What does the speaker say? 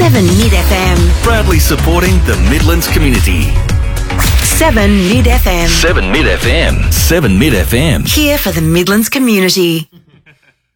7 Mid FM. Proudly supporting the Midlands community. 7 Mid FM. 7 Mid FM. 7 Mid FM. Here for the Midlands community.